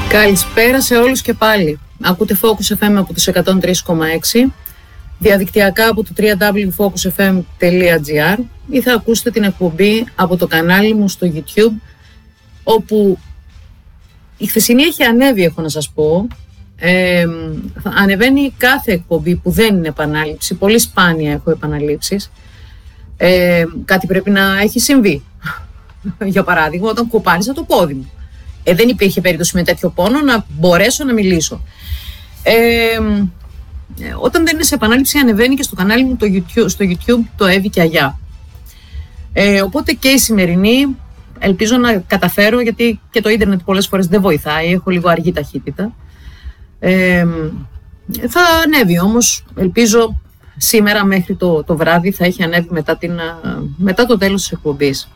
Καλησπέρα σε όλους και πάλι. Ακούτε Focus FM από τους 103,6, διαδικτυακά από το www.focusfm.gr ή θα ακούσετε την εκπομπή από το κανάλι μου στο YouTube, όπου η χθεσινή έχει ανέβει, έχω να σας πω. Ανεβαίνει κάθε εκπομπή που δεν είναι επανάληψη. Πολύ σπάνια έχω επαναλήψεις. Κάτι πρέπει να έχει συμβεί. Για παράδειγμα, όταν κοπάνισα το πόδι μου. Δεν υπήρχε περίπτωση με τέτοιο πόνο να μπορέσω να μιλήσω. Όταν δεν είναι σε επανάληψη, ανεβαίνει και στο κανάλι μου στο YouTube το Εύη και Αγιά. Οπότε και η σημερινή ελπίζω να καταφέρω, γιατί και το ίντερνετ πολλές φορές δεν βοηθάει, έχω λίγο αργή ταχύτητα. Θα ανέβει όμως, ελπίζω σήμερα μέχρι το βράδυ θα έχει ανέβει μετά το τέλος της εκπομπής.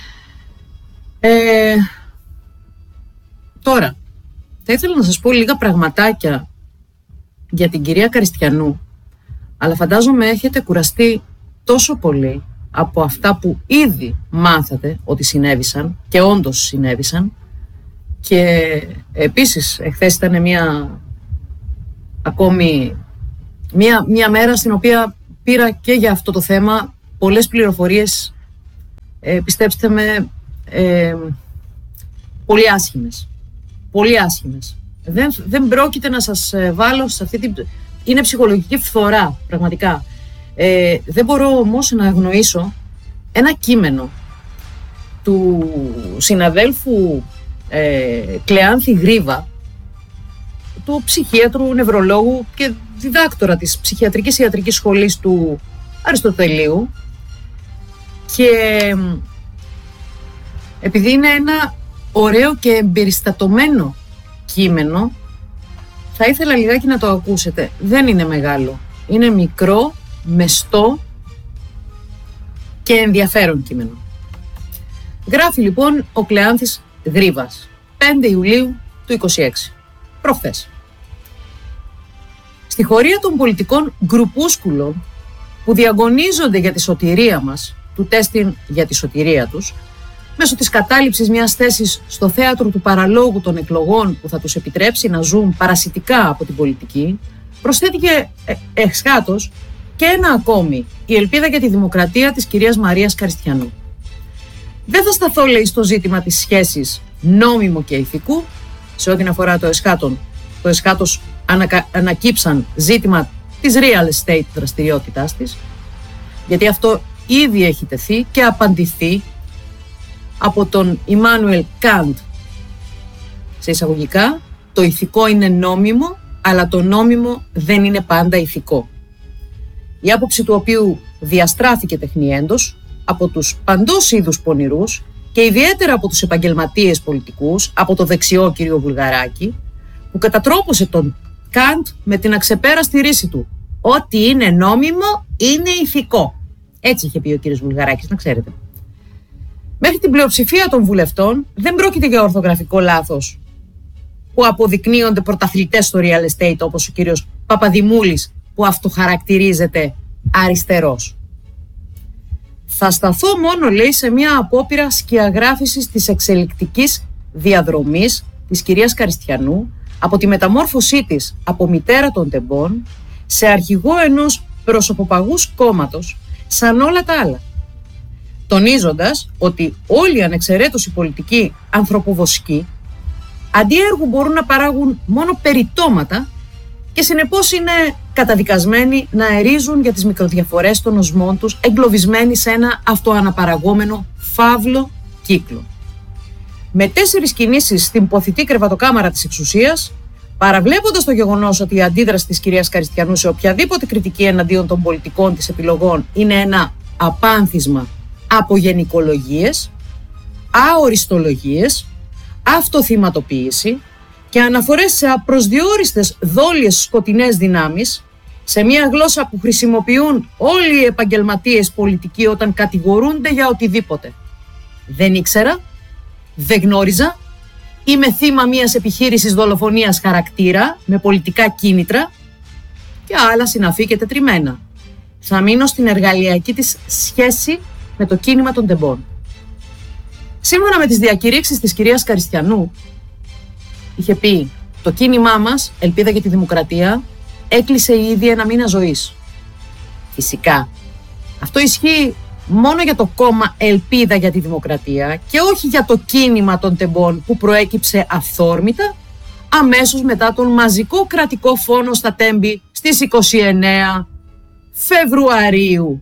Τώρα, θα ήθελα να σας πω λίγα πραγματάκια για την κυρία Καριστιανού, αλλά φαντάζομαι έχετε κουραστεί τόσο πολύ από αυτά που ήδη μάθατε ότι συνέβησαν και όντως συνέβησαν. Και επίσης εχθές ήταν μια μέρα στην οποία πήρα και για αυτό το θέμα πολλές πληροφορίες, πιστέψτε με, πολύ άσχημες. Πολύ άσχημες. Δεν πρόκειται να σας βάλω σε αυτή την... Είναι ψυχολογική φθορά, πραγματικά. Δεν μπορώ όμως να αγνοήσω ένα κείμενο του συναδέλφου Κλεάνθη Γρίβα, του ψυχίατρου, νευρολόγου και διδάκτορα της ψυχιατρικής ιατρικής σχολής του Αριστοτελείου, και επειδή είναι ένα ωραίο και εμπεριστατωμένο κείμενο, θα ήθελα λιγάκι να το ακούσετε. Δεν είναι μεγάλο, είναι μικρό, μεστό και ενδιαφέρον κείμενο. Γράφει λοιπόν ο Κλεάνθης Γρίβας, 5 Ιουλίου του 26, προχθές. Στη χωρία των πολιτικών γκρουπούσκουλων που διαγωνίζονται για τη σωτηρία μας, του τέστην για τη σωτηρία τους, μέσω της κατάληψης μιας θέσης στο θέατρο του παραλόγου των εκλογών που θα τους επιτρέψει να ζουν παρασιτικά από την πολιτική, προσθέτηκε εσχάτως και ένα ακόμη, η ελπίδα για τη δημοκρατία της κυρίας Μαρίας Καριστιανού. Δεν θα σταθώ, λέει, στο ζήτημα της σχέσης νόμιμου και ηθικού, σε ό,τι αφορά το εσχάτον. Το εσχάτος ανακύψαν ζήτημα της real estate δραστηριότητάς της, γιατί αυτό ήδη έχει τεθεί και απαντηθεί από τον Ιμάνουελ Καντ. Σε εισαγωγικά, το ηθικό είναι νόμιμο, αλλά το νόμιμο δεν είναι πάντα ηθικό. Η άποψη του οποίου διαστράφηκε τεχνιέντος από τους παντός είδους πονηρούς και ιδιαίτερα από τους επαγγελματίες πολιτικούς, από το δεξιό κύριο Βουλγαράκη, που κατατρόπωσε τον Καντ με την αξεπέραστη ρίση του: ό,τι είναι νόμιμο είναι ηθικό. Έτσι είχε πει ο κύριος Βουλγαράκης, να ξέρετε. Μέχρι την πλειοψηφία των βουλευτών δεν πρόκειται για ορθογραφικό λάθος που αποδεικνύονται πρωταθλητές στο real estate, όπως ο κύριος Παπαδημούλης, που αυτοχαρακτηρίζεται αριστερός. Θα σταθώ μόνο, λέει, σε μια απόπειρα σκιαγράφησης της εξελικτικής διαδρομής της κυρίας Καριστιανού από τη μεταμόρφωσή της από μητέρα των τεμπών σε αρχηγό ενός προσωποπαγούς κόμματος σαν όλα τα άλλα, τονίζοντας ότι όλοι ανεξαιρέτως οι πολιτικοί ανθρωποβοσκοί αντί έργου μπορούν να παράγουν μόνο περιτώματα και συνεπώς είναι καταδικασμένοι να ερίζουν για τις μικροδιαφορές των οσμών τους, εγκλωβισμένοι σε ένα αυτοαναπαραγόμενο φαύλο κύκλο. Με 4 κινήσεις στην ποθητή κρεβατοκάμαρα της εξουσίας, παραβλέποντας το γεγονός ότι η αντίδραση της κυρίας Καριστιανού σε οποιαδήποτε κριτική εναντίον των πολιτικών της επιλογών είναι ένα απάνθισμα από γενικολογίες, αοριστολογίες, αυτοθυματοποίηση και αναφορές σε απροσδιόριστες δόλιες σκοτεινές δυνάμεις, σε μια γλώσσα που χρησιμοποιούν όλοι οι επαγγελματίες πολιτικοί όταν κατηγορούνται για οτιδήποτε. Δεν ήξερα, δεν γνώριζα, είμαι θύμα μιας επιχείρησης δολοφονίας χαρακτήρα με πολιτικά κίνητρα και άλλα συναφή και τετριμένα. Θα μείνω στην εργαλειακή της σχέση με το κίνημα των τεμπών. Σύμφωνα με τις διακηρύξεις της κυρίας Καριστιανού, είχε πει: το κίνημά μας, Ελπίδα για τη Δημοκρατία, έκλεισε ήδη ένα μήνα ζωής. Φυσικά, αυτό ισχύει μόνο για το κόμμα Ελπίδα για τη Δημοκρατία και όχι για το κίνημα των τεμπών που προέκυψε αυθόρμητα αμέσως μετά τον μαζικό κρατικό φόνο στα Τέμπη στις 29 Φεβρουαρίου.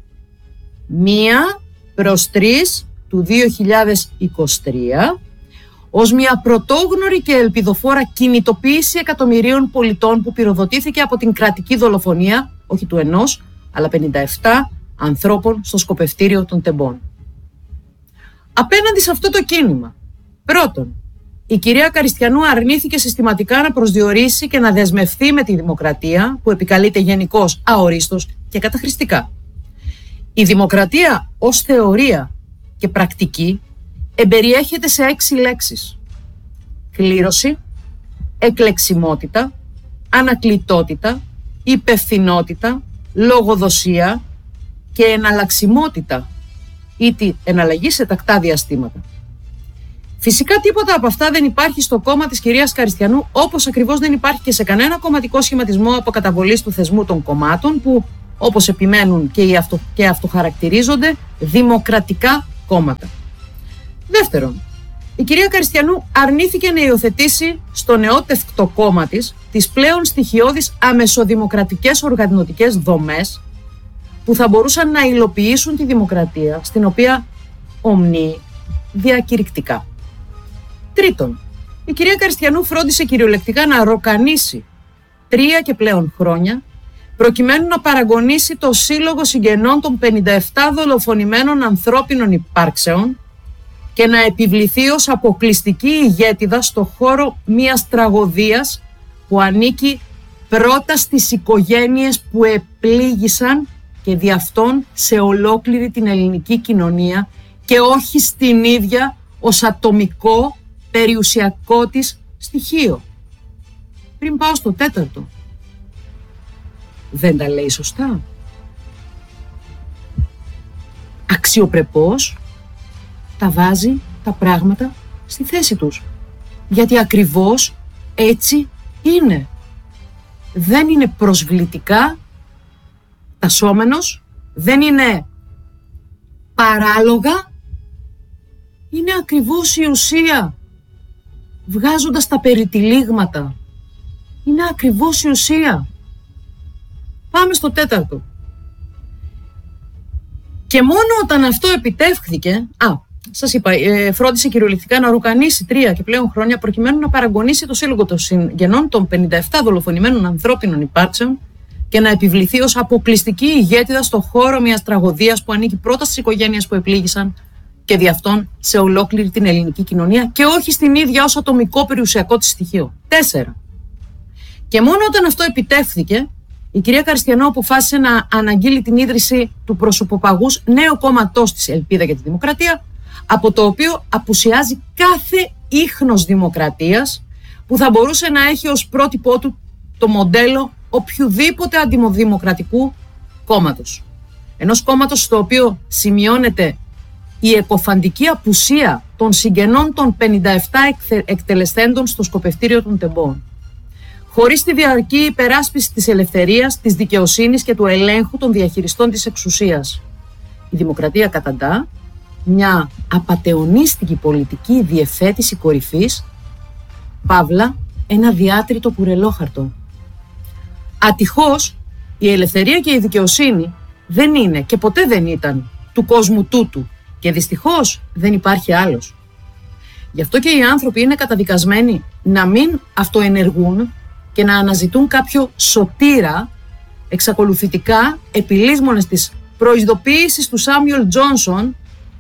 1-3 του 2023 ως μια πρωτόγνωρη και ελπιδοφόρα κινητοποίηση εκατομμυρίων πολιτών που πυροδοτήθηκε από την κρατική δολοφονία, όχι του ενός, αλλά 57 ανθρώπων στο σκοπευτήριο των Τεμπών. Απέναντι σε αυτό το κίνημα, πρώτον, η κυρία Καριστιανού αρνήθηκε συστηματικά να προσδιορίσει και να δεσμευθεί με τη δημοκρατία που επικαλείται γενικώς αορίστως και καταχρηστικά. Η δημοκρατία ως θεωρία και πρακτική εμπεριέχεται σε 6 λέξεις: κλήρωση, εκλεξιμότητα, ανακλητότητα, υπευθυνότητα, λογοδοσία και εναλλαξιμότητα ή τη εναλλαγή σε τακτά διαστήματα. Φυσικά τίποτα από αυτά δεν υπάρχει στο κόμμα της κυρίας Καριστιανού, όπως ακριβώς δεν υπάρχει και σε κανένα κομματικό σχηματισμό αποκαταβολής του θεσμού των κομμάτων που, όπως επιμένουν και αυτοχαρακτηρίζονται, δημοκρατικά κόμματα. Δεύτερον, η κυρία Καριστιανού αρνήθηκε να υιοθετήσει στο νεότευκτο κόμμα της τις πλέον στοιχειώδεις αμεσοδημοκρατικές οργανωτικές δομές που θα μπορούσαν να υλοποιήσουν τη δημοκρατία στην οποία ομνεί διακηρυκτικά. Τρίτον, η κυρία Καριστιανού φρόντισε κυριολεκτικά να ροκανίσει 3 και πλέον χρόνια προκειμένου να παραγωνίσει το σύλλογο συγγενών των 57 δολοφονημένων ανθρώπινων υπάρξεων και να επιβληθεί ως αποκλειστική ηγέτιδα στο χώρο μιας τραγωδίας που ανήκει πρώτα στις οικογένειες που επλήγησαν και δι' αυτόν σε ολόκληρη την ελληνική κοινωνία και όχι στην ίδια ως ατομικό περιουσιακό της στοιχείο. Πριν πάω στο τέταρτο, δεν τα λέει σωστά? Αξιοπρεπώς τα βάζει τα πράγματα στη θέση τους. Γιατί ακριβώς έτσι είναι. Δεν είναι προσβλητικά τασσόμενος, δεν είναι παράλογα, είναι ακριβώς η ουσία. Βγάζοντας τα περιτυλίγματα, είναι ακριβώς η ουσία. Πάμε στο τέταρτο. Και μόνο όταν αυτό επιτεύχθηκε, σας είπα, φρόντισε κυριολεκτικά να ροκανίσει 3 και πλέον χρόνια προκειμένου να παραγωνίσει το σύλλογο των συγγενών των 57 δολοφονημένων ανθρώπινων υπάρξεων και να επιβληθεί ως αποκλειστική ηγέτιδα στο χώρο μιας τραγωδίας που ανήκει πρώτα στις οικογένειες που επλήγησαν και δι' αυτόν σε ολόκληρη την ελληνική κοινωνία και όχι στην ίδια ως ατομικό περιουσιακό της στοιχείο. 4. Και μόνο όταν αυτό επιτεύχθηκε, η κυρία Καριστιανού αποφάσισε να αναγγείλει την ίδρυση του προσωποπαγούς νέου κόμματός της Ελπίδα για τη Δημοκρατία, από το οποίο απουσιάζει κάθε ίχνος δημοκρατίας που θα μπορούσε να έχει ως πρότυπό του το μοντέλο οποιουδήποτε αντιδημοκρατικού κόμματος. Ενός κόμματος στο οποίο σημειώνεται η εκοφαντική απουσία των συγγενών των 57 εκτελεσθέντων στο σκοπευτήριο των Τεμπών. Χωρίς τη διαρκή υπεράσπιση της ελευθερίας, της δικαιοσύνης και του ελέγχου των διαχειριστών της εξουσίας. Η δημοκρατία καταντά μια απατεωνίστικη πολιτική διευθέτηση κορυφής, παύλα ένα διάτριτο κουρελόχαρτο. Ατυχώς, η ελευθερία και η δικαιοσύνη δεν είναι και ποτέ δεν ήταν του κόσμου τούτου και δυστυχώς δεν υπάρχει άλλος. Γι' αυτό και οι άνθρωποι είναι καταδικασμένοι να μην αυτοενεργούν και να αναζητούν κάποιο σωτήρα εξακολουθητικά επιλύσμονες της προειδοποίησης του Σάμιουελ Τζόνσον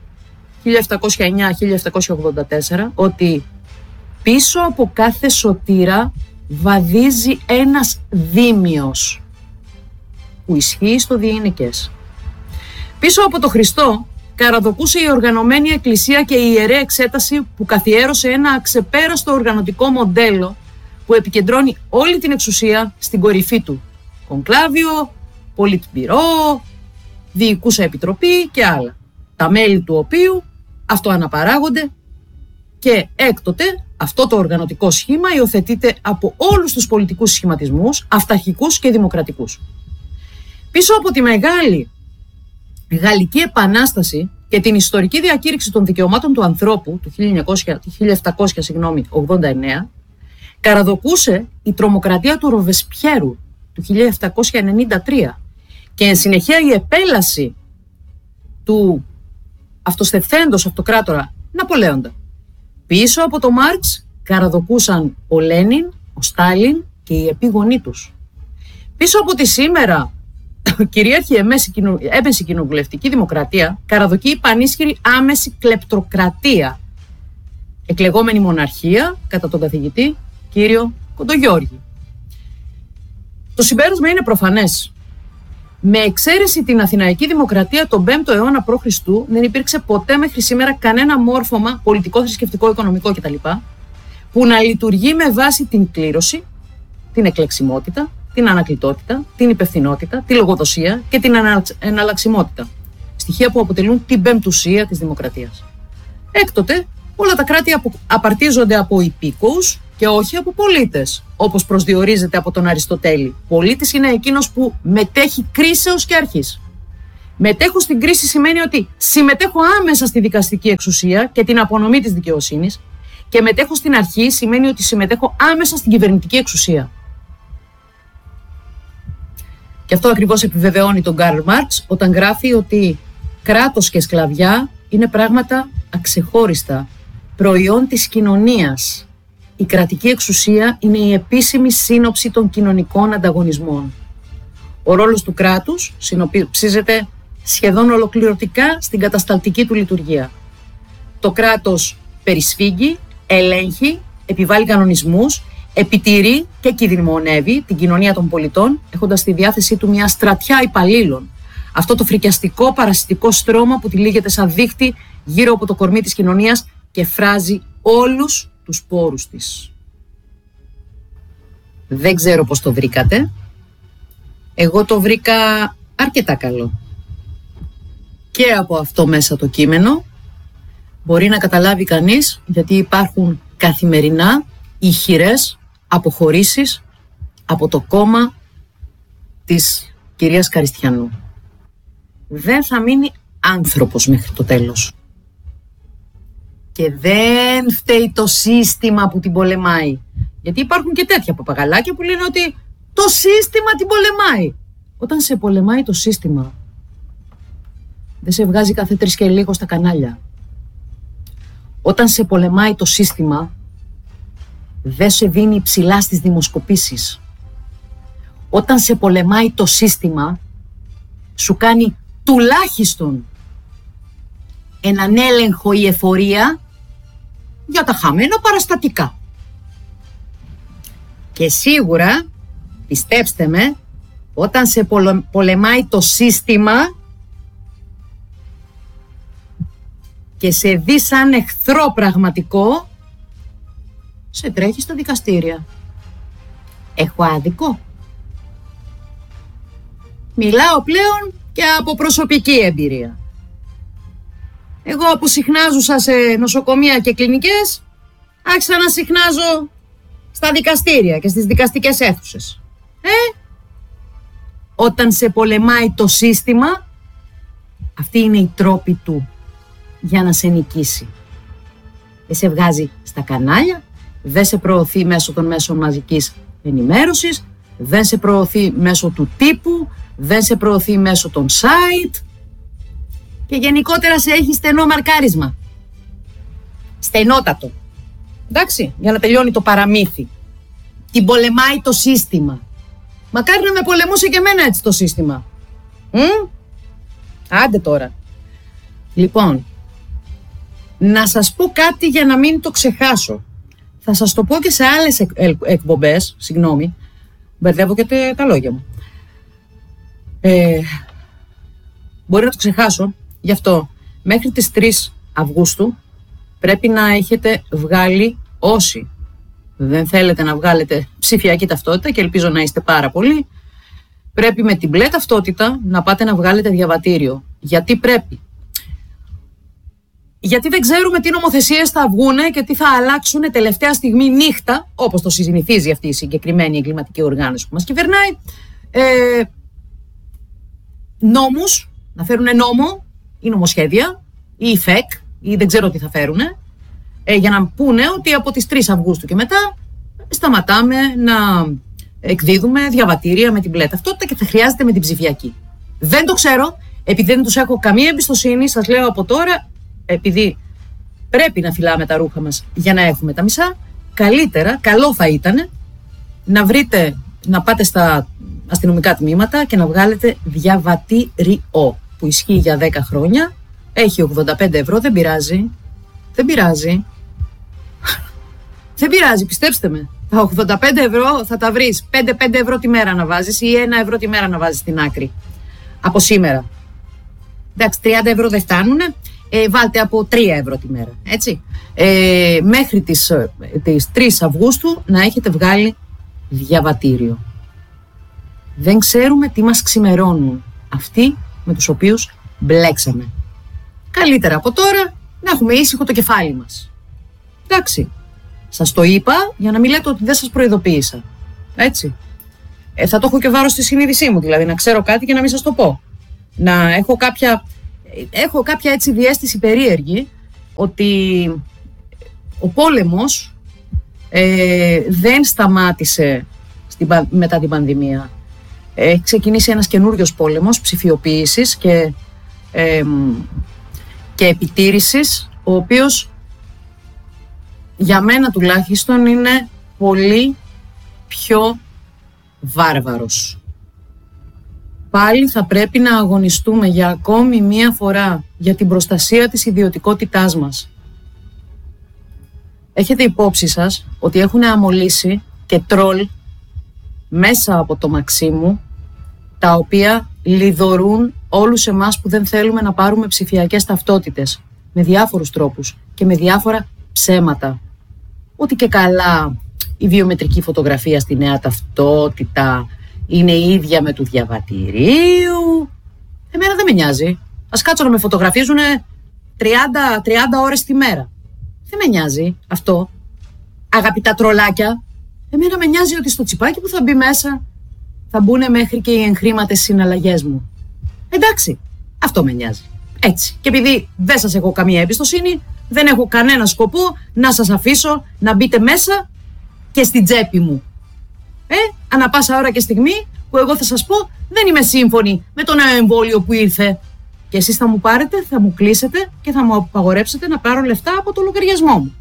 1709-1784 ότι πίσω από κάθε σωτήρα βαδίζει ένας δίμιος που ισχύει στο διεινικές. Πίσω από το Χριστό καραδοκούσε η οργανωμένη εκκλησία και η ιερέα εξέταση που καθιέρωσε ένα αξεπέραστο οργανωτικό μοντέλο που επικεντρώνει όλη την εξουσία στην κορυφή του. Κονκλάβιο, πολιτμπυρό, διοικούσα επιτροπή και άλλα. Τα μέλη του οποίου αυτοαναπαράγονται και έκτοτε αυτό το οργανωτικό σχήμα υιοθετείται από όλους τους πολιτικούς σχηματισμούς, αυταρχικούς και δημοκρατικούς. Πίσω από τη μεγάλη Γαλλική Επανάσταση και την ιστορική διακήρυξη των δικαιωμάτων του ανθρώπου του 1789, καραδοκούσε η τρομοκρατία του Ροβεσπιέρου του 1793 και εν συνεχεία η επέλαση του αυτοστευθέντος αυτοκράτορα Ναπολέοντα. Πίσω από το Μάρξ καραδοκούσαν ο Λένιν, ο Στάλιν και οι επίγονοί τους. Πίσω από τη σήμερα κυρίαρχη έμεση κοινοβουλευτική δημοκρατία καραδοκεί η πανίσχυρη άμεση κλεπτοκρατία, εκλεγόμενη μοναρχία κατά τον καθηγητή κύριο Κοντογιώργη. Το συμπέρασμα είναι προφανές. Με εξαίρεση την Αθηναϊκή Δημοκρατία τον 5ο αιώνα π.Χ. δεν υπήρξε ποτέ μέχρι σήμερα κανένα μόρφωμα πολιτικό, θρησκευτικό, οικονομικό κτλ. Που να λειτουργεί με βάση την κλήρωση, την εκλεξιμότητα, την ανακλητότητα, την υπευθυνότητα, τη λογοδοσία και την εναλλαξιμότητα. Στοιχεία που αποτελούν την πεμπτουσία της δημοκρατίας. Έκτοτε, όλα τα κράτη απαρτίζονται από υπήκοους και όχι από πολίτες, όπως προσδιορίζεται από τον Αριστοτέλη. Πολίτης είναι εκείνος που μετέχει κρίσεως και αρχής. Μετέχω στην κρίση σημαίνει ότι συμμετέχω άμεσα στη δικαστική εξουσία και την απονομή της δικαιοσύνης, και μετέχω στην αρχή σημαίνει ότι συμμετέχω άμεσα στην κυβερνητική εξουσία. Και αυτό ακριβώς επιβεβαιώνει τον Καρλ Μάρξ όταν γράφει ότι κράτος και σκλαβιά είναι πράγματα αξεχώριστα, προϊόν της κοινωνίας. Η κρατική εξουσία είναι η επίσημη σύνοψη των κοινωνικών ανταγωνισμών. Ο ρόλος του κράτους συνοψίζεται σχεδόν ολοκληρωτικά στην κατασταλτική του λειτουργία. Το κράτος περισφίγγει, ελέγχει, επιβάλλει κανονισμούς, επιτηρεί και κινδυνεύει την κοινωνία των πολιτών, έχοντας στη διάθεσή του μια στρατιά υπαλλήλων. Αυτό το φρικιαστικό παρασιτικό στρώμα που τυλίγεται σαν δίχτυ γύρω από το κορμί της κοινωνίας και φράζει όλους τους πόρους της. Δεν ξέρω πώς το βρήκατε. Εγώ το βρήκα αρκετά καλό. Και από αυτό μέσα το κείμενο μπορεί να καταλάβει κανείς γιατί υπάρχουν καθημερινά ηχηρές αποχωρήσεις από το κόμμα της κυρίας Καριστιανού. Δεν θα μείνει άνθρωπος μέχρι το τέλος. Και δεν φταίει το σύστημα που την πολεμάει. Γιατί υπάρχουν και τέτοια παπαγαλάκια που λένε ότι το σύστημα την πολεμάει. Όταν σε πολεμάει το σύστημα, δεν σε βγάζει κάθε 3 και λίγο στα κανάλια. Όταν σε πολεμάει το σύστημα, δεν σε δίνει ψηλά στις δημοσκοπήσεις. Όταν σε πολεμάει το σύστημα, σου κάνει τουλάχιστον έναν έλεγχο ή εφορία για τα χαμένα παραστατικά. Και σίγουρα, πιστέψτε με, όταν σε πολεμάει το σύστημα και σε δει σαν εχθρό πραγματικό, σε τρέχει στα δικαστήρια. Έχω άδικο? Μιλάω πλέον και από προσωπική εμπειρία. Εγώ που συχνάζουσα σε νοσοκομεία και κλινικές, άρχισα να συχνάζω στα δικαστήρια και στις δικαστικές αίθουσες. Όταν σε πολεμάει το σύστημα, αυτή είναι η τρόπη του για να σε νικήσει. Δεν σε βγάζει στα κανάλια, δεν σε προωθεί μέσω των μέσων μαζικής ενημέρωσης, δεν σε προωθεί μέσω του τύπου, δεν σε προωθεί μέσω των site και γενικότερα σε έχει στενό μαρκάρισμα. Στενότατο. Εντάξει, για να τελειώνει το παραμύθι. Την πολεμάει το σύστημα. Μακάρι να με πολεμούσε και εμένα έτσι το σύστημα. Άντε τώρα. Λοιπόν, να σας πω κάτι για να μην το ξεχάσω. Θα σας το πω και σε άλλες εκπομπές, συγγνώμη, μπερδεύω και τα λόγια μου. Μπορεί να το ξεχάσω, γι' αυτό μέχρι τις 3 Αυγούστου πρέπει να έχετε βγάλει, όσοι δεν θέλετε να βγάλετε ψηφιακή ταυτότητα και ελπίζω να είστε πάρα πολλοί, πρέπει με την μπλε ταυτότητα να πάτε να βγάλετε διαβατήριο. Γιατί πρέπει? γιατί δεν ξέρουμε τι νομοθεσίες θα βγούνε και τι θα αλλάξουν τελευταία στιγμή νύχτα, όπως το συνηθίζει αυτή η συγκεκριμένη εγκληματική οργάνωση που μας κυβερνάει. Νόμους, να φέρουν νόμο ή νομοσχέδια ή ΦΕΚ ή δεν ξέρω τι θα φέρουν, για να πούνε ότι από τις 3 Αυγούστου και μετά σταματάμε να εκδίδουμε διαβατήρια με την μπλε ταυτότητα και θα χρειάζεται με την ψηφιακή. Δεν το ξέρω, επειδή δεν τους έχω καμία εμπιστοσύνη, σας λέω από τώρα, επειδή πρέπει να φυλάμε τα ρούχα μας για να έχουμε τα μισά, καλό θα ήταν να πάτε στα αστυνομικά τμήματα και να βγάλετε διαβατήριο που ισχύει για 10 χρόνια, έχει 85 ευρώ, δεν πειράζει. Δεν πειράζει, πιστέψτε με. Τα 85 ευρώ θα τα βρεις. 5 ευρώ τη μέρα να βάζεις ή 1 ευρώ τη μέρα να βάζεις στην άκρη. Από σήμερα. Εντάξει, 30 ευρώ δεν φτάνουν. Βάλτε από 3 ευρώ τη μέρα. Έτσι. Μέχρι τις 3 Αυγούστου να έχετε βγάλει διαβατήριο. Δεν ξέρουμε τι μας ξημερώνουν αυτοί με τους οποίους μπλέξαμε. Καλύτερα από τώρα να έχουμε ήσυχο το κεφάλι μας. Εντάξει. Σας το είπα για να μην λέτε ότι δεν σας προειδοποίησα. Έτσι. Θα το έχω και βάρος στη συνείδησή μου, δηλαδή να ξέρω κάτι και να μην σας το πω. Να έχω κάποια έτσι διαίσθηση περίεργη ότι ο πόλεμος δεν σταμάτησε μετά την πανδημία. Έχει ξεκινήσει ένας καινούριος πόλεμος ψηφιοποίησης και επιτήρησης, ο οποίος για μένα τουλάχιστον είναι πολύ πιο βάρβαρος. Πάλι θα πρέπει να αγωνιστούμε για ακόμη μία φορά για την προστασία της ιδιωτικότητάς μας. Έχετε υπόψη σας ότι έχουν αμολύσει και τρόλ μέσα από το Μαξίμου, τα οποία λιδωρούν όλους εμάς που δεν θέλουμε να πάρουμε ψηφιακές ταυτότητες με διάφορους τρόπους και με διάφορα ψέματα. Ότι και καλά η βιομετρική φωτογραφία στη νέα ταυτότητα είναι ίδια με του διαβατηρίου. Εμένα δεν με νοιάζει. Ας κάτσω να με φωτογραφίζουν 30 ώρες τη μέρα. Δεν με νοιάζει αυτό. Αγαπητά τρολάκια, εμένα με νοιάζει ότι στο τσιπάκι που θα μπει μέσα θα μπουν μέχρι και οι εγχρήματες συναλλαγές μου. Εντάξει, αυτό με νοιάζει. Έτσι. Και επειδή δεν σας έχω καμία εμπιστοσύνη, δεν έχω κανένα σκοπό να σας αφήσω να μπείτε μέσα και στην τσέπη μου. Ανά πάσα ώρα και στιγμή που εγώ θα σας πω δεν είμαι σύμφωνη με το νέο εμβόλιο που ήρθε. Και εσείς θα μου πάρετε, θα μου κλείσετε και θα μου απαγορέψετε να πάρω λεφτά από το λογαριασμό μου.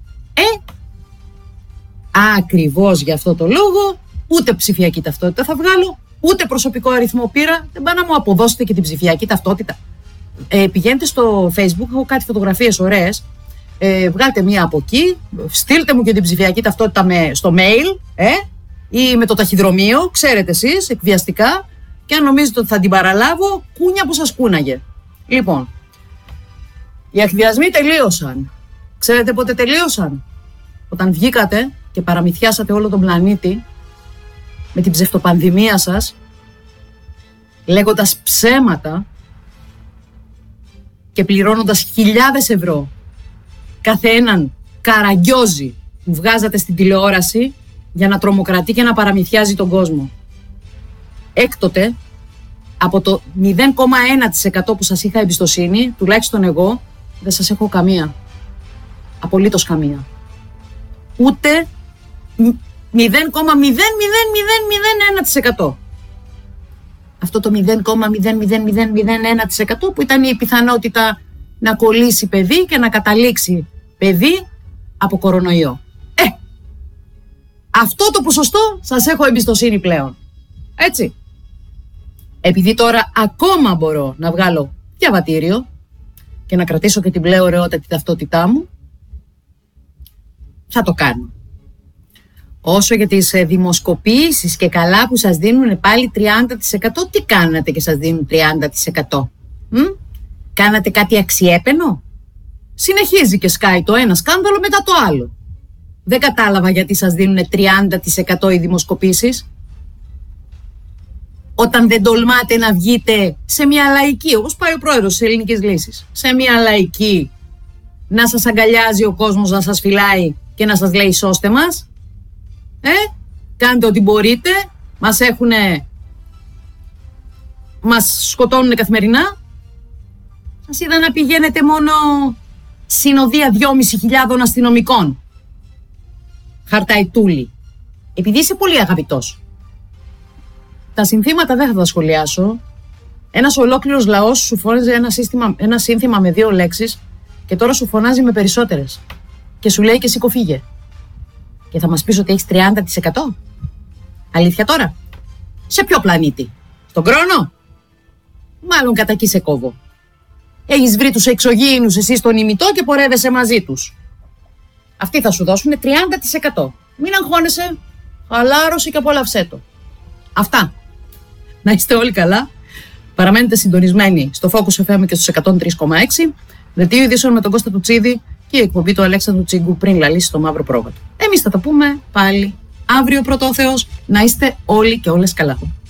Ακριβώς γι' αυτό το λόγο ούτε ψηφιακή ταυτότητα θα βγάλω, ούτε προσωπικό αριθμό πήρα, δεν πάνε να μου αποδώσετε και την ψηφιακή ταυτότητα. Πηγαίνετε στο Facebook, έχω κάτι φωτογραφίες ωραίες, βγάλτε μία από εκεί, στείλτε μου και την ψηφιακή ταυτότητα στο mail ή με το ταχυδρομείο, ξέρετε εσείς, εκβιαστικά, και αν νομίζετε ότι θα την παραλάβω, κούνια που σας κούναγε. Λοιπόν, οι εκβιασμοί τελείωσαν. Ξέρετε πότε τελείωσαν? Όταν βγήκατε και παραμυθιάσατε όλο τον πλανήτη με την ψευτοπανδημία σας, λέγοντας ψέματα και πληρώνοντας χιλιάδες ευρώ κάθε έναν καραγκιόζι που βγάζατε στην τηλεόραση για να τρομοκρατεί και να παραμυθιάζει τον κόσμο. Έκτοτε, από το 0,1% που σας είχα εμπιστοσύνη, τουλάχιστον εγώ, δεν σας έχω καμία. Απολύτως καμία. Ούτε 0,00001%. Αυτό το 0,00001% που ήταν η πιθανότητα να κολλήσει παιδί και να καταλήξει παιδί από κορονοϊό. Αυτό το ποσοστό σας έχω εμπιστοσύνη πλέον. Έτσι. Επειδή τώρα ακόμα μπορώ να βγάλω διαβατήριο και να κρατήσω και την πλέον ωραιότατη ταυτότητά μου, θα το κάνω. Όσο για τις δημοσκοπήσεις και καλά που σας δίνουν πάλι 30%, τι κάνατε και σας δίνουν 30%? Κάνατε κάτι αξιέπαινο? Συνεχίζει και σκάει το ένα σκάνδαλο μετά το άλλο. Δεν κατάλαβα γιατί σας δίνουν 30% οι δημοσκοπήσεις. Όταν δεν τολμάτε να βγείτε σε μια λαϊκή, όπως πάει ο πρόεδρος της Ελληνικής Λύσης, σε μια λαϊκή να σας αγκαλιάζει ο κόσμος, να σας φυλάει και να σας λέει σώστε μας. Κάντε ό,τι μπορείτε. Μας σκοτώνουν καθημερινά. Σας είδα να πηγαίνετε μόνο συνοδεία 2.500 αστυνομικών. Χαρταϊτούλη. Επειδή είσαι πολύ αγαπητός. Τα συνθήματα δεν θα τα σχολιάσω. Ένας ολόκληρος λαός σου φώναζε ένα σύνθημα με 2 λέξεις και τώρα σου φωνάζει με περισσότερες. Και σου λέει και σηκωφύγε. Και θα μας πεις ότι έχεις 30%. Αλήθεια τώρα. Σε ποιο πλανήτη? Στον Κρόνο? Μάλλον κατά εκεί σε κόβω. Έχεις βρει τους εξωγήινους εσύ στον ημιτό και πορεύεσαι μαζί τους. Αυτοί θα σου δώσουν 30%. Μην αγχώνεσαι, χαλάρωσε και απόλαυσέ το. Αυτά. Να είστε όλοι καλά. Παραμένετε συντονισμένοι στο Focus FM και στους 103,6. Δελτίο ειδήσεων με τον Κώστα Τουτσίδη και η εκπομπή του Αλέξανδρου Τσίγκου πριν λαλήσει το μαύρο πρόβατο. Εμείς θα τα πούμε πάλι αύριο, πρωτό Θεός. Να είστε όλοι και όλες καλά.